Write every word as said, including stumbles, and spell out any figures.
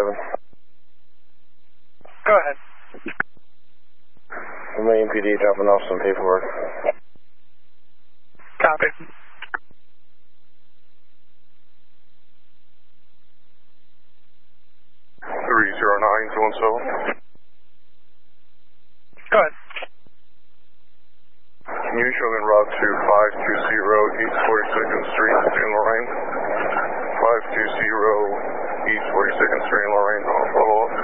seven. Go ahead. Main P D dropping off some paperwork. Copy. three zero nine two one seven. Go ahead. Can you show me en route to five two zero East forty-second Street in Lorraine? five two zero East forty-second Street in Lorraine, I'll follow up.